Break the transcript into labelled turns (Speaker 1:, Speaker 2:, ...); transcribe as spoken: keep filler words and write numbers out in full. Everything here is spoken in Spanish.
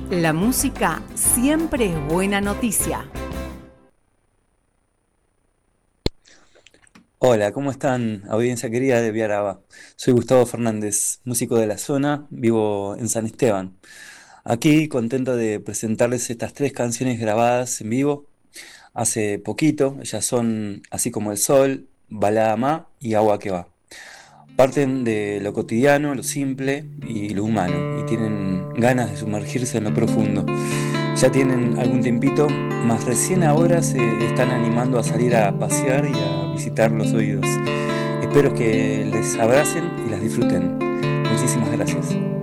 Speaker 1: La música siempre es buena noticia.
Speaker 2: Hola, ¿cómo están? Audiencia querida de Viaraba. Soy Gustavo Fernández, músico de la zona, vivo en San Esteban. Aquí contento de presentarles estas tres canciones grabadas en vivo hace poquito. Ellas son Así como el sol, Balada Ma y Agua que va. Parten de lo cotidiano, lo simple y lo humano, y tienen ganas de sumergirse en lo profundo. Ya tienen algún tiempito, más recién ahora se están animando a salir a pasear y a visitar los oídos. Espero que les abracen y las disfruten. Muchísimas gracias.